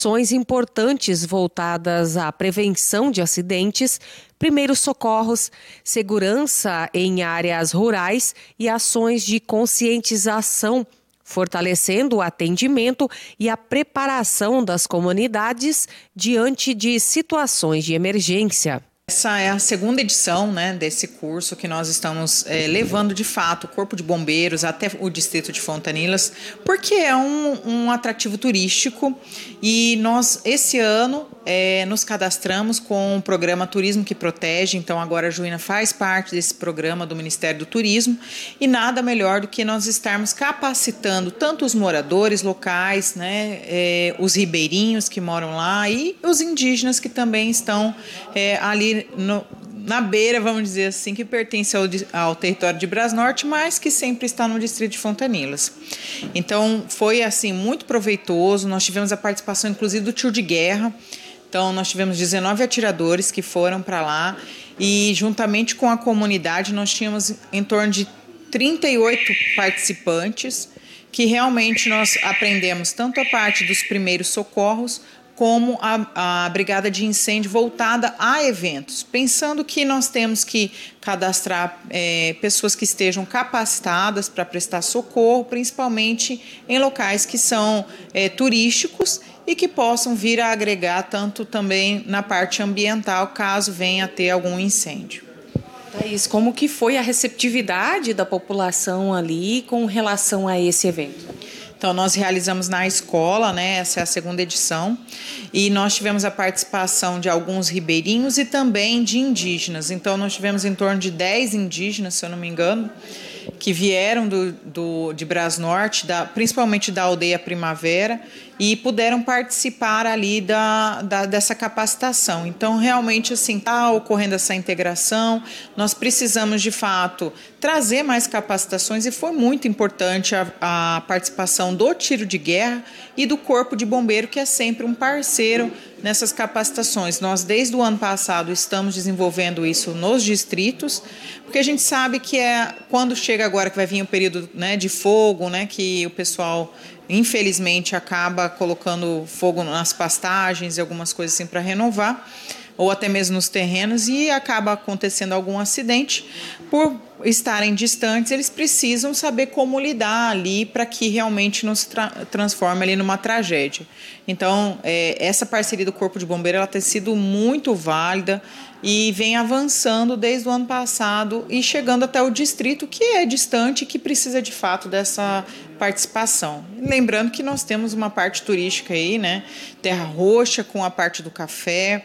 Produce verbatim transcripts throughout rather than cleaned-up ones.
Ações importantes voltadas à prevenção de acidentes, primeiros socorros, segurança em áreas rurais e ações de conscientização, fortalecendo o atendimento e a preparação das comunidades diante de situações de emergência. Essa é a segunda edição, né, desse curso que nós estamos é, levando de fato o Corpo de Bombeiros até o distrito de Fontanilas, porque é um, um atrativo turístico e nós esse ano é, nos cadastramos com o programa Turismo que Protege. Então agora a Juína faz parte desse programa do Ministério do Turismo e nada melhor do que nós estarmos capacitando tanto os moradores locais, né, é, os ribeirinhos que moram lá e os indígenas que também estão é, ali No, na beira, vamos dizer assim, que pertence ao, ao território de Brasnorte, mas que sempre está no distrito de Fontanilas. Então, foi assim muito proveitoso. Nós tivemos a participação, inclusive, do tiro de guerra. Então, nós tivemos dezenove atiradores que foram para lá e, juntamente com a comunidade, nós tínhamos em torno de trinta e oito participantes que realmente nós aprendemos tanto a parte dos primeiros socorros como a, a brigada de incêndio voltada a eventos, pensando que nós temos que cadastrar é, pessoas que estejam capacitadas para prestar socorro, principalmente em locais que são é, turísticos e que possam vir a agregar tanto também na parte ambiental, caso venha a ter algum incêndio. Thaís, como que foi a receptividade da população ali com relação a esse evento? Então, nós realizamos na escola, né? Essa é a segunda edição, e nós tivemos a participação de alguns ribeirinhos e também de indígenas. Então, nós tivemos em torno de dez indígenas, se eu não me engano, que vieram do, do, de Brasnorte, da, principalmente da aldeia Primavera, e puderam participar ali da, da, dessa capacitação. Então, realmente, assim, está ocorrendo essa integração. Nós precisamos, de fato, trazer mais capacitações e foi muito importante a, a participação do tiro de guerra e do Corpo de Bombeiro, que é sempre um parceiro nessas capacitações. Nós, desde o ano passado, estamos desenvolvendo isso nos distritos, porque a gente sabe que é quando chega agora que vai vir o período, né, de fogo, né, que o pessoal, infelizmente, acaba colocando fogo nas pastagens e algumas coisas assim para renovar, ou até mesmo nos terrenos, e acaba acontecendo algum acidente. Por estarem distantes, eles precisam saber como lidar ali para que realmente não se tra- transforme ali numa tragédia. Então, é, essa parceria do Corpo de Bombeiro ela tem sido muito válida e vem avançando desde o ano passado e chegando até o distrito, que é distante e que precisa de fato dessa participação. Lembrando que nós temos uma parte turística aí, né? Terra Roxa com a parte do café,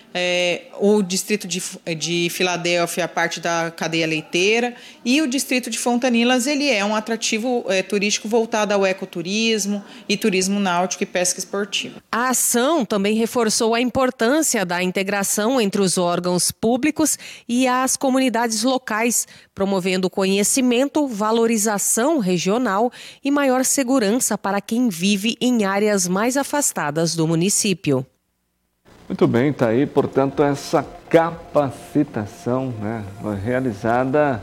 é, o distrito de, de Filadélfia, a parte da cadeia leiteira, e o distrito de Fontanilas, ele é um atrativo é, turístico voltado ao ecoturismo e turismo náutico e pesca esportiva. A ação também reforçou a importância da integração entre os órgãos públicos e as comunidades locais, promovendo conhecimento, valorização regional e maior segurança para quem vive em áreas mais afastadas do município. Muito bem, está aí, portanto, essa capacitação, né, realizada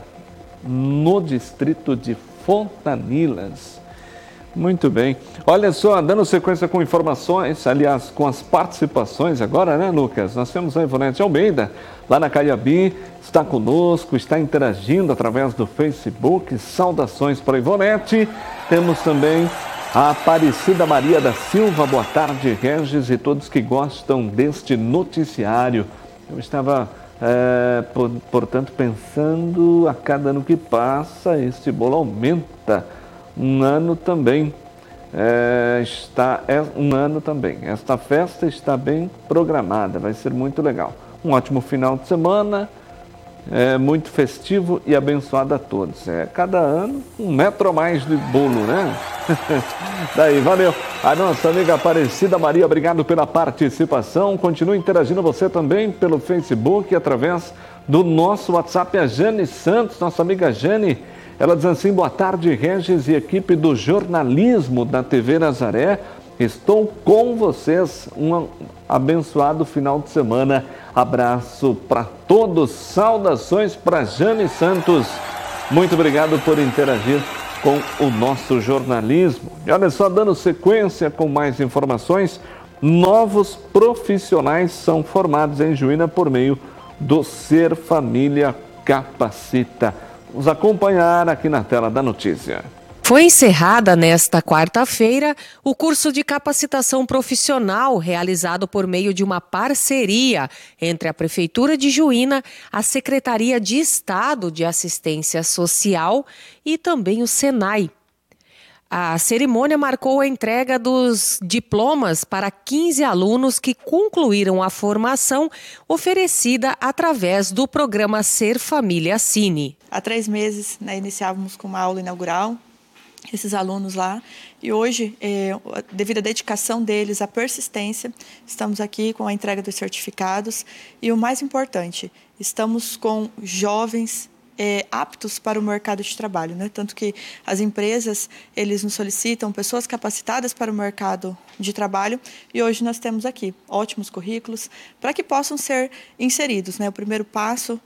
no distrito de Fontanilas. Muito bem. Olha só, dando sequência com informações, aliás, com as participações agora, né, Lucas? Nós temos a Ivonete Almeida, lá na Caiabi, está conosco, está interagindo através do Facebook. Saudações para a Ivonete. Temos também a Aparecida Maria da Silva. Boa tarde, Regis, e todos que gostam deste noticiário. Eu estava, é, por, portanto, pensando, a cada ano que passa, este bolo aumenta. Um ano também, é, está, é um ano também. Esta festa está bem programada, vai ser muito legal. Um ótimo final de semana, é, muito festivo e abençoado a todos. É, cada ano, um metro a mais de bolo, né? Daí, valeu. A nossa amiga Aparecida Maria, obrigado pela participação. Continue interagindo você também pelo Facebook, através do nosso WhatsApp. A Jane Santos, nossa amiga Jane, ela diz assim: boa tarde, Regis e equipe do jornalismo da T V Nazaré. Estou com vocês. Um abençoado final de semana. Abraço para todos. Saudações para Jane Santos. Muito obrigado por interagir com o nosso jornalismo. E olha só, dando sequência com mais informações, Novos profissionais são formados em Juína por meio do Ser Família Capacita. Vamos acompanhar aqui na tela da notícia. Foi encerrada nesta quarta-feira o curso de capacitação profissional realizado por meio de uma parceria entre a Prefeitura de Juína, a Secretaria de Estado de Assistência Social e também o Senai. A cerimônia marcou a entrega dos diplomas para quinze alunos que concluíram a formação oferecida através do programa Ser Família Cine. Há três meses, né, iniciávamos com uma aula inaugural, esses alunos lá, e hoje, é, devido à dedicação deles, à persistência, estamos aqui com a entrega dos certificados e o mais importante, estamos com jovens É, aptos para o mercado de trabalho, né? Tanto que as empresas, eles nos solicitam pessoas capacitadas para o mercado de trabalho e hoje nós temos aqui ótimos currículos para que possam ser inseridos, né? O primeiro passo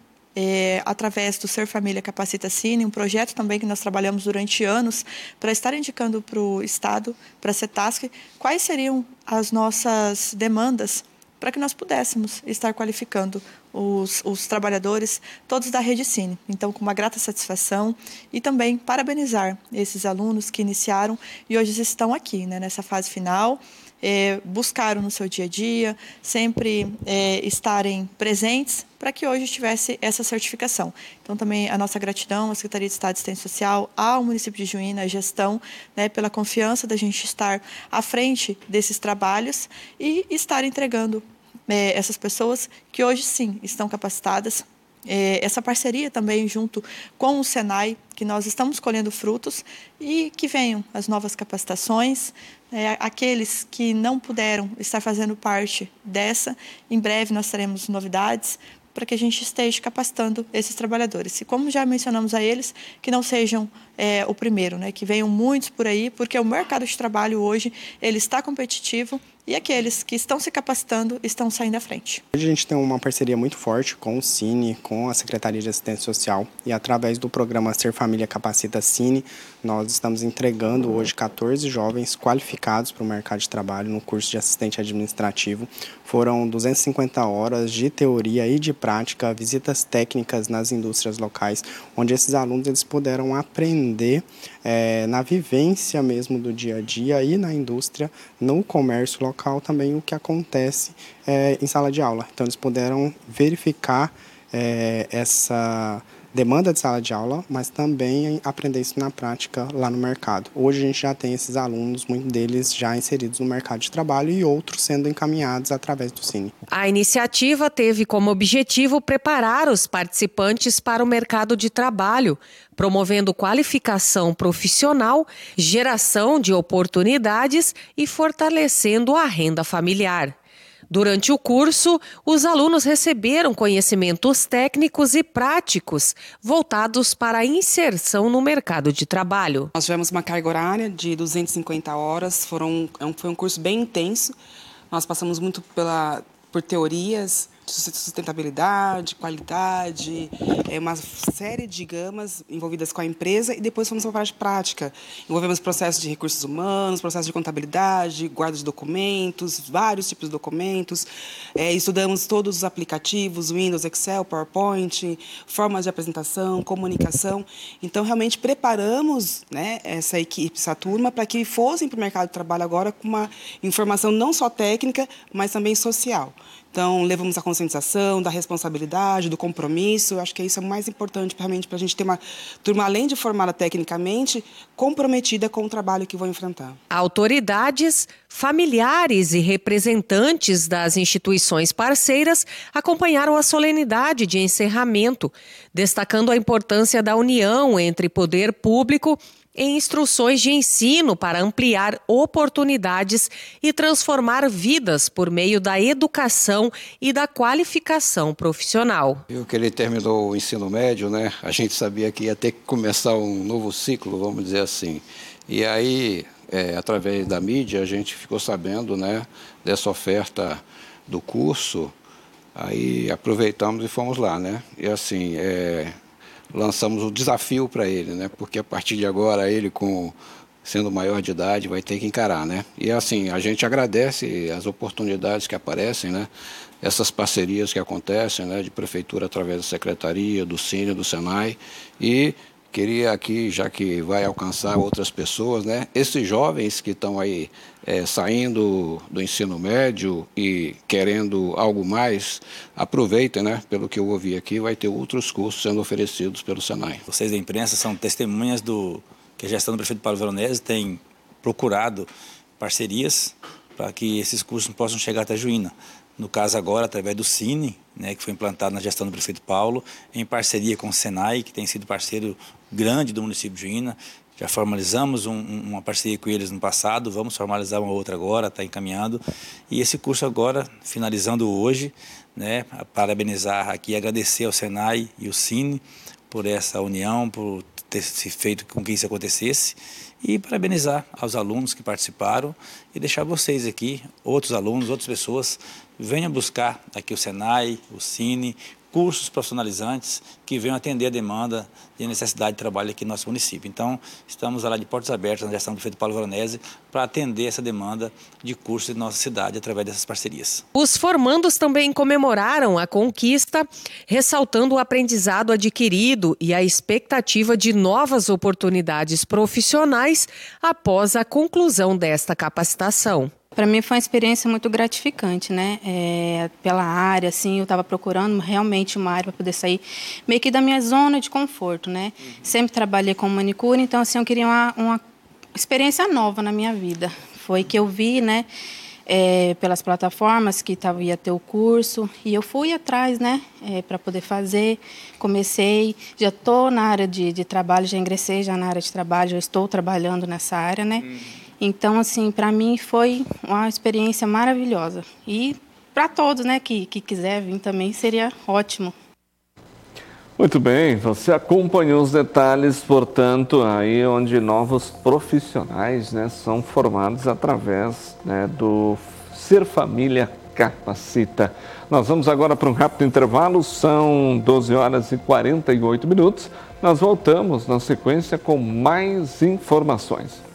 é através do Ser Família Capacita Cine, um projeto também que nós trabalhamos durante anos para estar indicando para o Estado, para a CETASC, quais seriam as nossas demandas para que nós pudéssemos estar qualificando os, os trabalhadores todos da Rede Cine. Então, com uma grata satisfação e também parabenizar esses alunos que iniciaram e hoje estão aqui, né, nessa fase final, é, buscaram no seu dia a dia, sempre é, estarem presentes para que hoje tivesse essa certificação. Então, também a nossa gratidão à Secretaria de Estado de Assistência Social, ao município de Juína, à gestão, né, pela confiança da gente estar à frente desses trabalhos e estar entregando é, essas pessoas que hoje, sim, estão capacitadas. É, essa parceria também junto com o Senai, que nós estamos colhendo frutos e que venham as novas capacitações. É, aqueles que não puderam estar fazendo parte dessa, em breve nós teremos novidades para que a gente esteja capacitando esses trabalhadores. E como já mencionamos a eles, que não sejam é, o primeiro, né, que venham muitos por aí, porque o mercado de trabalho hoje ele está competitivo e aqueles que estão se capacitando estão saindo à frente. Hoje a gente tem uma parceria muito forte com o Cine, com a Secretaria de Assistência Social e através do programa Ser Família Capacita Cine, nós estamos entregando hoje quatorze jovens qualificados para o mercado de trabalho no curso de assistente administrativo. Foram duzentas e cinquenta horas de teoria e de prática, visitas técnicas nas indústrias locais, onde esses alunos eles puderam aprender é, na vivência mesmo do dia a dia e na indústria, no comércio local também o que acontece é, em sala de aula. Então eles puderam verificar é, essa demanda de sala de aula, mas também aprender isso na prática lá no mercado. Hoje a gente já tem esses alunos, muitos deles já inseridos no mercado de trabalho e outros sendo encaminhados através do Cine. A iniciativa teve como objetivo preparar os participantes para o mercado de trabalho, promovendo qualificação profissional, geração de oportunidades e fortalecendo a renda familiar. Durante o curso, os alunos receberam conhecimentos técnicos e práticos voltados para a inserção no mercado de trabalho. Nós tivemos uma carga horária de duzentas e cinquenta horas, foram, foi um curso bem intenso. Nós passamos muito pela, por teorias de sustentabilidade, qualidade, é uma série de gamas envolvidas com a empresa e depois fomos para a parte prática. Envolvemos processos de recursos humanos, processos de contabilidade, guarda de documentos, vários tipos de documentos. É, estudamos todos os aplicativos, Windows, Excel, PowerPoint, formas de apresentação, comunicação. Então, realmente preparamos, né, essa equipe, essa turma, para que fossem para o mercado de trabalho agora com uma informação não só técnica, mas também social. Então, levamos a conscientização da responsabilidade, do compromisso. Eu acho que isso é o mais importante realmente para a gente ter uma turma, além de formada tecnicamente, comprometida com o trabalho que vão enfrentar. Autoridades, familiares e representantes das instituições parceiras acompanharam a solenidade de encerramento, destacando a importância da união entre poder público em instruções de ensino para ampliar oportunidades e transformar vidas por meio da educação e da qualificação profissional. Eu que ele terminou o ensino médio, né? A gente sabia que ia ter que começar um novo ciclo, vamos dizer assim. E aí, é, através da mídia, a gente ficou sabendo, né, dessa oferta do curso. Aí aproveitamos e fomos lá, né? E assim, é... lançamos o desafio para ele, né? Porque a partir de agora ele com sendo maior de idade, vai ter que encarar, né? E assim, a gente agradece as oportunidades que aparecem, né? Essas parcerias que acontecem, né? De prefeitura através da secretaria, do Cine, do Senai, e queria aqui, já que vai alcançar outras pessoas, né? Esses jovens que estão aí é, saindo do ensino médio e querendo algo mais, aproveitem, né? Pelo que eu ouvi aqui, vai ter outros cursos sendo oferecidos pelo Senai. Vocês da imprensa são testemunhas do que a gestão do prefeito Paulo Veronese tem procurado parcerias para que esses cursos possam chegar até Juína. No caso agora, através do Cine, né, que foi implantado na gestão do prefeito Paulo, em parceria com o Senai, que tem sido parceiro grande do município de Juína. Já formalizamos um, uma parceria com eles no passado, vamos formalizar uma outra agora, está encaminhando. E esse curso agora, finalizando hoje, né, parabenizar aqui e agradecer ao Senai e ao Cine por essa união, por ter se feito com que isso acontecesse, e parabenizar aos alunos que participaram e deixar vocês aqui, outros alunos, outras pessoas, venham buscar aqui o Senai, o Cine, cursos profissionalizantes que venham atender a demanda e a necessidade de trabalho aqui no nosso município. Então, estamos lá de portas abertas na gestão do prefeito Paulo Veronese para atender essa demanda de cursos em nossa cidade através dessas parcerias. Os formandos também comemoraram a conquista, ressaltando o aprendizado adquirido e a expectativa de novas oportunidades profissionais após a conclusão desta capacitação. Para mim foi uma experiência muito gratificante, né? É, pela área, assim, eu estava procurando realmente uma área para poder sair meio que da minha zona de conforto, né? Uhum. Sempre trabalhei com manicure, então assim eu queria uma, uma experiência nova na minha vida. Foi que eu vi, né? É, pelas plataformas que tava, ia ter o curso e eu fui atrás, né? É, para poder fazer. Comecei, já estou na área de, de trabalho, já ingressei já na área de trabalho, já estou trabalhando nessa área, né? Uhum. Então, assim, para mim foi uma experiência maravilhosa. E para todos, né, que, que quiser vir também, seria ótimo. Muito bem, você acompanhou os detalhes, portanto, aí onde novos profissionais, né, são formados através, né, do Ser Família Capacita. Nós vamos agora para um rápido intervalo, são doze horas e quarenta e oito minutos. Nós voltamos na sequência com mais informações.